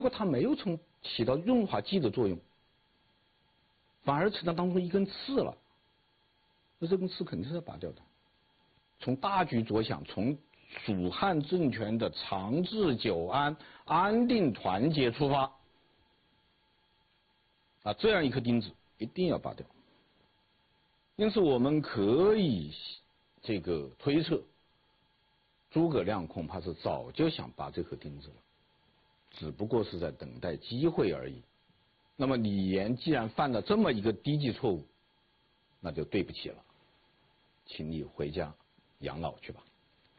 如果它没有起到润滑剂的作用，反而成了当中一根刺了，那这根刺肯定是要拔掉的。从大局着想，从蜀汉政权的长治久安、安定团结出发，这样一颗钉子一定要拔掉。因此，我们可以推测，诸葛亮恐怕是早就想拔这颗钉子了，只不过是在等待机会而已。那么李严既然犯了这么一个低级错误，那就对不起了，请你回家养老去吧。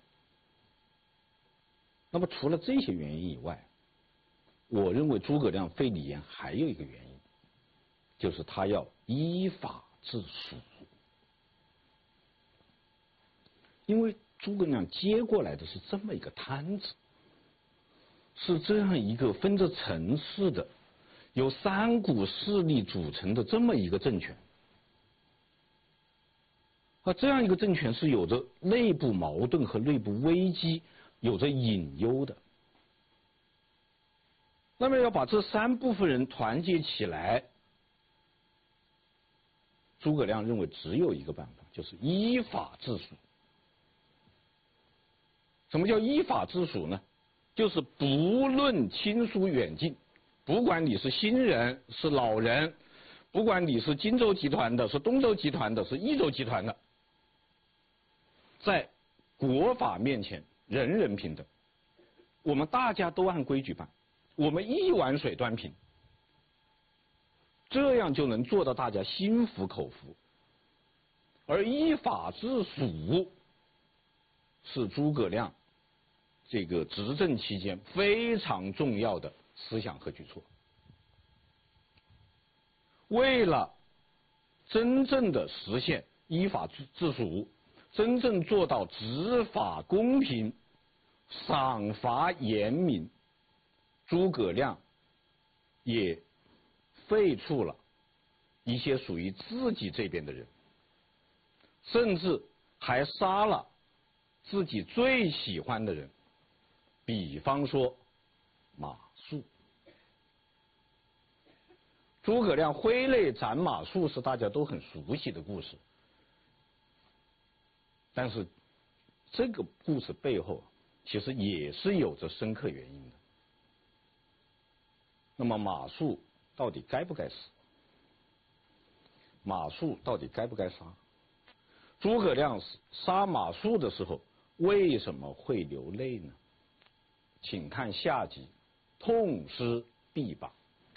那么除了这些原因以外，我认为诸葛亮废李严还有一个原因，就是他要依法治蜀。因为诸葛亮接过来的是这么一个摊子，是这样一个分着层次的，由三股势力组成的这么一个政权。这样一个政权是有着内部矛盾和内部危机，有着隐忧的。那么要把这三部分人团结起来，诸葛亮认为只有一个办法，就是依法治蜀。什么叫依法治蜀呢？就是不论亲疏远近，不管你是新人是老人，不管你是荆州集团的是东周集团的是益州集团的，在国法面前人人平等，我们大家都按规矩办，我们一碗水端平，这样就能做到大家心服口服。而依法治蜀是诸葛亮执政期间非常重要的思想和举措。为了真正的实现依法治蜀，真正做到执法公平、赏罚严明，诸葛亮也废黜了一些属于自己这边的人，甚至还杀了自己最喜欢的人，比方说马谡。诸葛亮挥泪斩马谡是大家都很熟悉的故事，但是这个故事背后其实也是有着深刻原因的。那么马谡到底该不该死？马谡到底该不该杀？诸葛亮杀马谡的时候为什么会流泪呢？请看下集，痛失臂膀。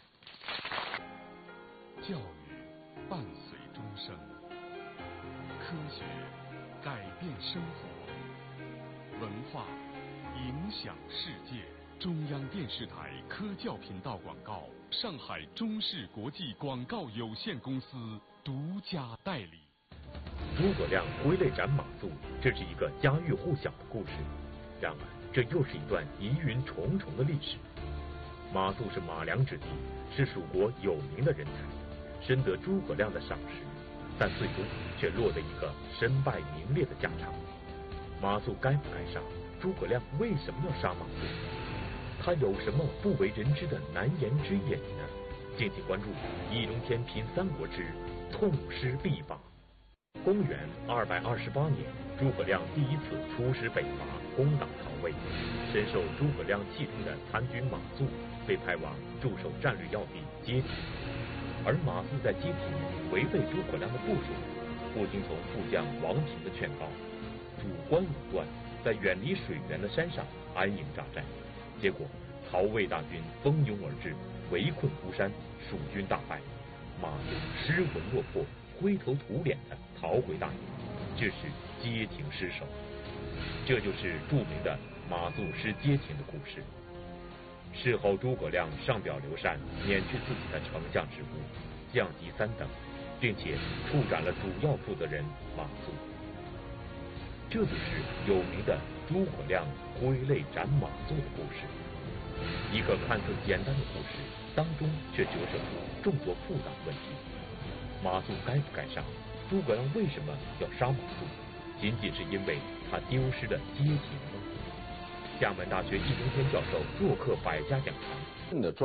教育伴随终生，科学改变生活，文化影响世界。中央电视台科教频道广告，上海中视国际广告有限公司独家代理。 诸葛亮挥泪斩马谡，这是一个家喻户晓的故事。然而，这又是一段疑云重重的历史。马谡是马良之弟，是蜀国有名的人才，深得诸葛亮的赏识，但最终却落得一个身败名裂的下场。马谡该不该杀？诸葛亮为什么要杀马谡？他有什么不为人知的难言之隐呢？敬请关注《易中天品三国之痛失臂膀》。公元228年，诸葛亮第一次出师北伐，攻打曹魏。深受诸葛亮器重的参军马谡被派往驻守战略要地街亭，而马谡在街亭违背诸葛亮的部署，不听从副将王平的劝告，主观武断，在远离水源的山上安营扎寨。结果曹魏大军蜂拥而至，围困孤山，蜀军大败，马谡失魂落魄，灰头土脸的逃回大营，致使街亭失守。这就是著名的马谡失街亭的故事。事后诸葛亮上表刘禅，免去自己的丞相职务，降级3等，并且处斩了主要负责人马谡。这就是有名的诸葛亮挥泪斩马谡的故事。一个看似简单的故事，当中却折射出众多复杂的问题。马谡该不该杀？诸葛亮为什么要杀马谡？仅仅是因为他丢失了街亭吗？厦门大学易中天教授做客百家讲坛， 的